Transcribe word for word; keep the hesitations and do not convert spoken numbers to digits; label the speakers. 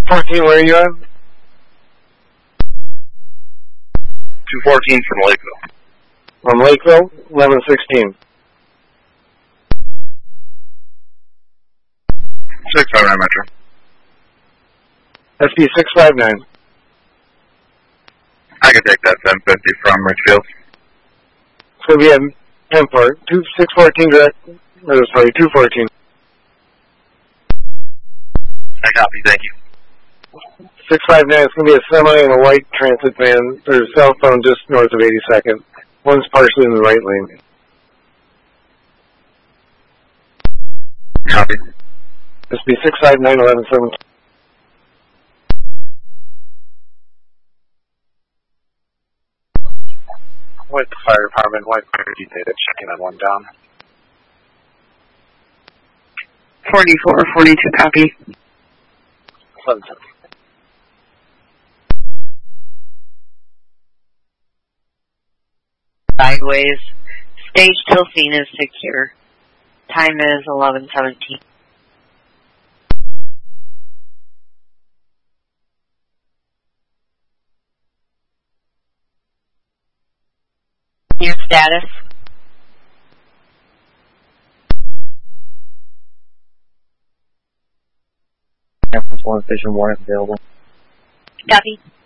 Speaker 1: fourteen, where are you at?
Speaker 2: two fourteen from Lakeville.
Speaker 1: From Lakeville, eleven sixteen.
Speaker 2: six five nine Metro.
Speaker 1: S P six five nine.
Speaker 2: I can take that seven fifty from Richfield.
Speaker 1: It's going to be a ten four, two six fourteen direct, or sorry, two fourteen.
Speaker 2: I copy, thank you.
Speaker 1: six five nine, it's going to be a semi and a white transit van. There's a cell phone just north of eighty-second. One's partially in the right lane.
Speaker 2: Copy.
Speaker 1: S P six five nine, eleven seventeen.
Speaker 3: With the fire department, white fire data checking on one down.
Speaker 4: forty-four, forty-two, copy.
Speaker 3: eleven seventeen.
Speaker 4: Sideways. Stage till scene is secure. Time is eleven seventeen. Your status?
Speaker 5: Campus one station warrant available.
Speaker 4: Copy.